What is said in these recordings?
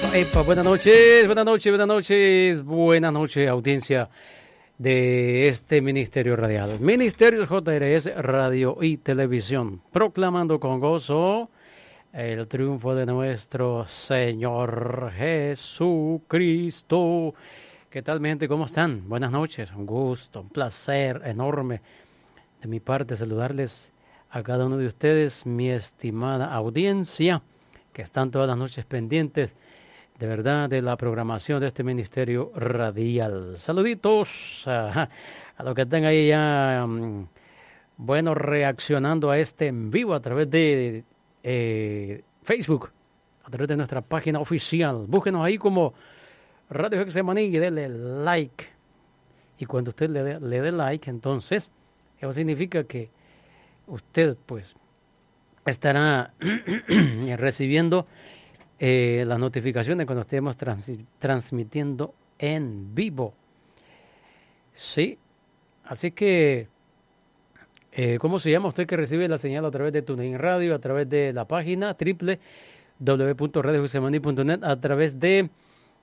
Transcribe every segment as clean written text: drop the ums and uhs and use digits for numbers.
Epa, buenas noches, buenas noches, buenas noches, buenas noches, audiencia de este Ministerio Radial. Ministerio JRS Radio y Televisión, proclamando con gozo el triunfo de nuestro Señor Jesucristo. ¿Qué tal, mi gente? ¿Cómo están? Buenas noches, un gusto, un placer enorme de mi parte saludarles a cada uno de ustedes, mi estimada audiencia, que están todas las noches pendientes de verdad de la programación de este Ministerio Radial. Saluditos a los que están ahí ya, bueno, reaccionando a este en vivo a través de Facebook, a través de nuestra página oficial. Búsquenos ahí como Radio Getsemaní y denle like. Y cuando usted le dé like, entonces, eso significa que usted, pues, estará recibiendo las notificaciones cuando estemos transmitiendo en vivo. Sí, así que, ¿cómo se llama usted que recibe la señal a través de TuneIn Radio, a través de la página www.radiogetsemaní.net, a través de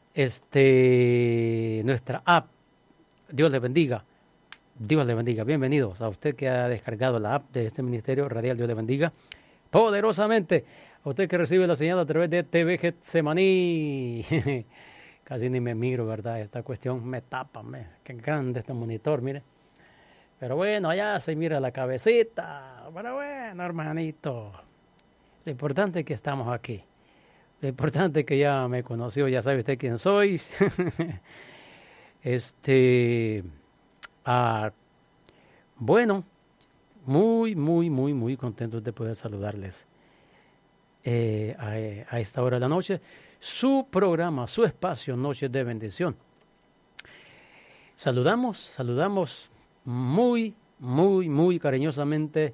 nuestra app? Dios le bendiga. Dios le bendiga. Bienvenidos a usted que ha descargado la app de este Ministerio Radial. Dios le bendiga poderosamente. A usted que recibe la señal a través de TV Getsemaní. Casi ni me miro, ¿verdad? Esta cuestión me tapa. Qué grande este monitor, mire. Pero bueno, allá se mira la cabecita. Pero bueno, hermanito. Lo importante es que estamos aquí. Lo importante es que ya me conoció, ya sabe usted quién soy. Bueno, muy contentos de poder saludarles a esta hora de la noche. Su programa, su espacio, Noches de Bendición. Saludamos muy cariñosamente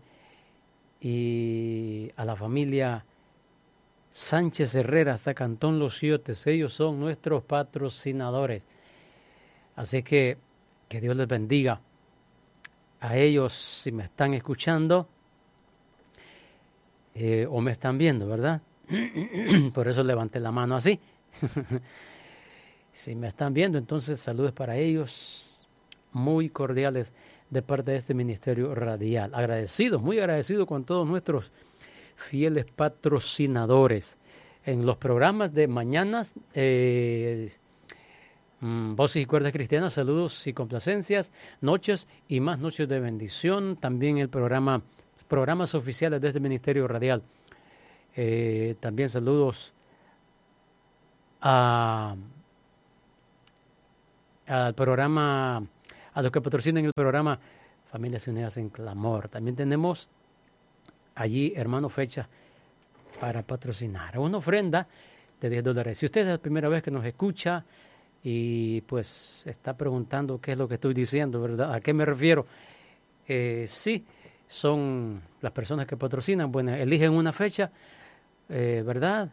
y a la familia Sánchez Herrera hasta Cantón Los Chiotes. Ellos son nuestros patrocinadores. Así que Dios les bendiga a ellos si me están escuchando o me están viendo, ¿verdad? Por eso levanté la mano así. Si me están viendo, entonces saludos para ellos muy cordiales de parte de este Ministerio Radial. Muy agradecido con todos nuestros fieles patrocinadores en los programas de mañanas, Voces y Cuerdas Cristianas, saludos y complacencias, noches y más noches de bendición. También el programas oficiales de este Ministerio Radial. También saludos al programa, a los que patrocinan el programa Familias Unidas en Clamor. También tenemos allí, hermano, fecha para patrocinar. Una ofrenda de $10. Si usted es la primera vez que nos escucha y pues está preguntando qué es lo que estoy diciendo, ¿verdad? ¿A qué me refiero? Sí, son las personas que patrocinan, bueno, eligen una fecha, ¿verdad?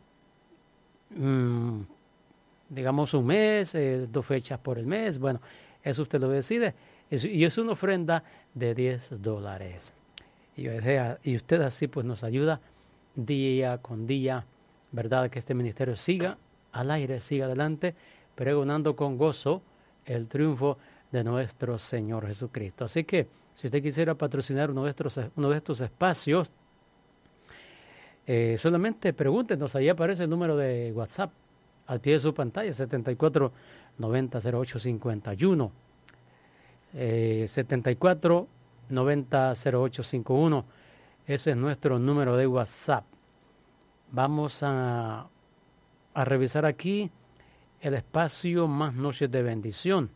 Digamos un mes, 2 fechas por el mes, bueno, eso usted lo decide. Y es una ofrenda de $10. Y usted así pues nos ayuda día con día, ¿verdad? Que este ministerio siga al aire, siga adelante, pregonando con gozo el triunfo de nuestro Señor Jesucristo. Así que, si usted quisiera patrocinar uno de estos espacios, solamente pregúntenos, ahí aparece el número de WhatsApp al pie de su pantalla, 74 90 08 51, 74 90 08 51, ese es nuestro número de WhatsApp. Vamos a revisar aquí el espacio Más Noches de Bendición.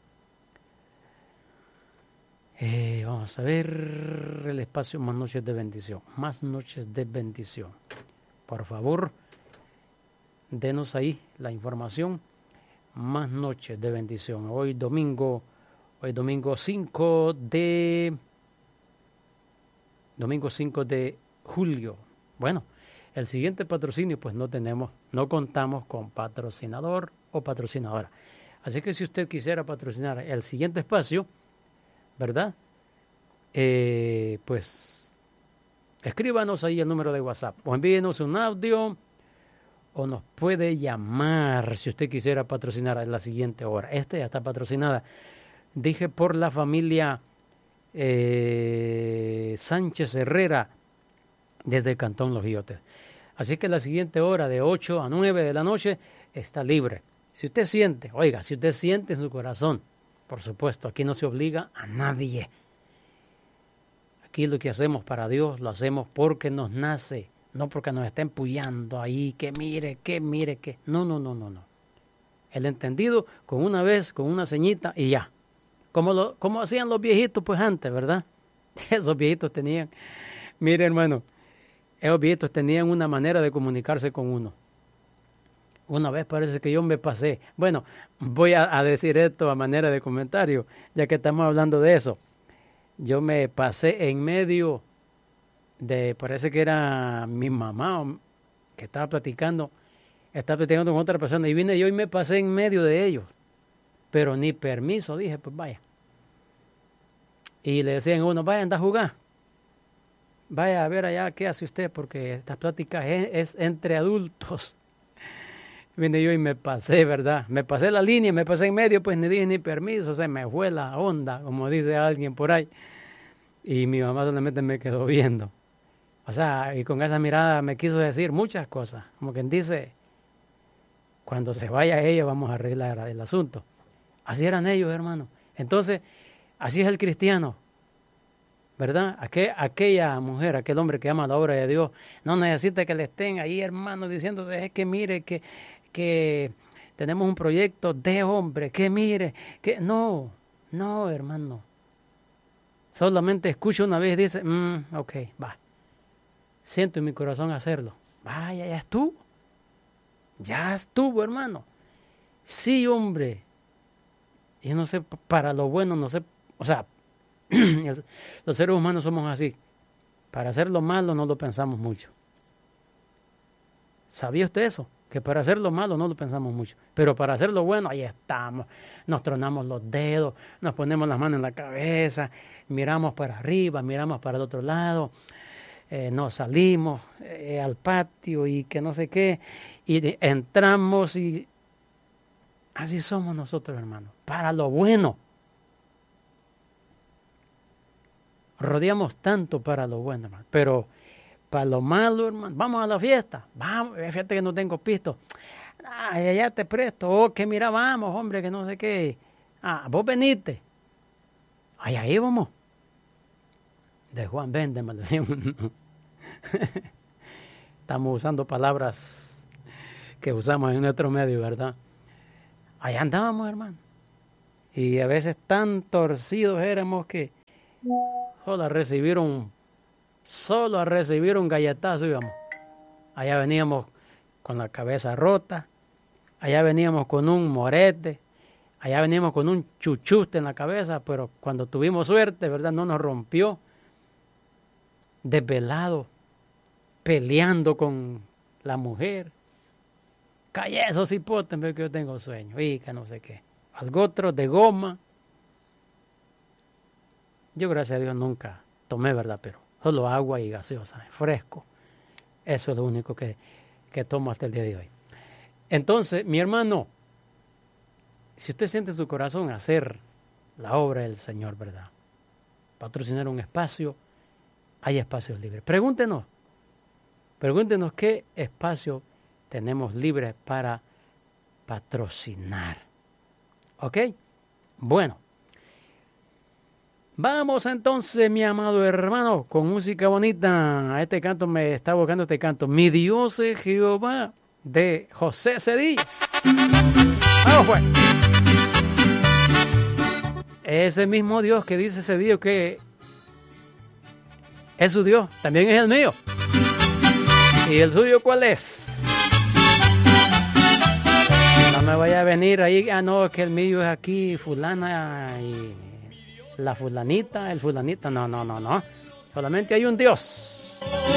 Vamos a ver el espacio Más Noches de Bendición. Más Noches de Bendición. Por favor, denos ahí la información. Más Noches de Bendición. Hoy domingo 5 de julio. Bueno, el siguiente patrocinio, pues no contamos con patrocinador o patrocinadora. Así que si usted quisiera patrocinar el siguiente espacio, ¿verdad? Pues escríbanos ahí el número de WhatsApp o envíenos un audio o nos puede llamar si usted quisiera patrocinar a la siguiente hora. Esta ya está patrocinada. Dije por la familia Sánchez Herrera desde el Cantón Los Guillotes. Así que la siguiente hora de 8 a 9 de la noche está libre. Si usted siente, oiga, si usted siente en su corazón, por supuesto, aquí no se obliga a nadie. Aquí lo que hacemos para Dios lo hacemos porque nos nace, no porque nos estén empullando ahí, que mire, que. No. El entendido con una vez, con una ceñita y ya. Como hacían los viejitos pues antes, ¿verdad? Esos viejitos tenían, mire hermano, esos viejitos tenían una manera de comunicarse con uno. Una vez parece que yo me pasé. Bueno, voy a decir esto a manera de comentario, ya que estamos hablando de eso. Yo me pasé en medio de, parece que era mi mamá que estaba platicando con otra persona, y vine yo y me pasé en medio de ellos. Pero ni permiso, dije, pues vaya. Y le decían a uno, vaya, anda a jugar. Vaya a ver allá qué hace usted, porque esta plática es entre adultos. Vine yo y me pasé, ¿verdad? Me pasé la línea, me pasé en medio, pues ni dije ni permiso, se me fue la onda, como dice alguien por ahí. Y mi mamá solamente me quedó viendo. O sea, y con esa mirada me quiso decir muchas cosas. Como quien dice, cuando se vaya ella vamos a arreglar el asunto. Así eran ellos, hermano. Entonces, así es el cristiano, ¿verdad? Aquella mujer, aquel hombre que ama la obra de Dios, no necesita que le estén ahí, hermano, diciendo, es que mire, que tenemos un proyecto de hombre, que mire, que no, hermano. Solamente escucha una vez y dice, ok, va. Siento en mi corazón hacerlo. Vaya, ya estuvo, hermano. Sí, hombre. Yo no sé, para lo bueno, no sé, o sea, los seres humanos somos así. Para hacer lo malo no lo pensamos mucho. ¿Sabía usted eso? Que para hacer lo malo no lo pensamos mucho. Pero para hacer lo bueno, ahí estamos. Nos tronamos los dedos, nos ponemos las manos en la cabeza, miramos para arriba, miramos para el otro lado, nos salimos al patio y que no sé qué, y entramos y así somos nosotros, hermanos. Para lo bueno. Rodeamos tanto para lo bueno, hermano. Pero para lo malo, hermano, vamos a la fiesta. Vamos, fíjate que no tengo pisto. Ya te presto. Oh, que mira, vamos, hombre, que no sé qué. Vos veniste. Ahí vamos. De Juan, véndemelo. Estamos usando palabras que usamos en nuestro medio, ¿verdad? Allá andábamos, hermano. Y a veces tan torcidos éramos que solo a recibir un galletazo íbamos. Allá veníamos con la cabeza rota, allá veníamos con un morete, allá veníamos con un chuchuste en la cabeza, pero cuando tuvimos suerte, ¿verdad? No nos rompió. Desvelado, peleando con la mujer. Calla esos hipotes, que yo tengo sueño, y que no sé qué. Algo otro de goma. Yo, gracias a Dios, nunca tomé, ¿verdad? Pero solo agua y gaseosa, fresco. Eso es lo único que tomo hasta el día de hoy. Entonces, mi hermano, si usted siente en su corazón hacer la obra del Señor, ¿verdad? Patrocinar un espacio, hay espacios libres. Pregúntenos qué espacio tenemos libre para patrocinar. ¿Ok? Bueno. Vamos entonces, mi amado hermano, con música bonita. A este canto me está evocando este canto. Mi Dios es Jehová, de José Cedillo. Vamos pues. Ese mismo Dios que dice Cedillo que es su Dios, también es el mío. ¿Y el suyo cuál es? No me vaya a venir ahí, no, que el mío es aquí, fulana y la fulanita, el fulanita. No. Solamente hay un Dios.